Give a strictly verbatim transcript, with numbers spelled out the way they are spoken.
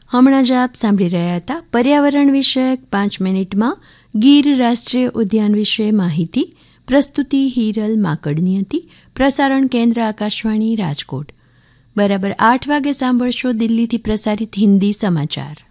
હમણાં જ આપ સાંભળી રહ્યા હતા પર્યાવરણ વિષયક પાંચ મિનિટમાં ગીર રાષ્ટ્રીય ઉદ્યાન વિશે માહિતી. પ્રસ્તુતિ હિરલ માકડની હતી. પ્રસારણ કેન્દ્ર આકાશવાણી રાજકોટ. બરાબર આઠ વાગે સાંભળશો દિલ્હીથી પ્રસારિત હિન્દી સમાચાર.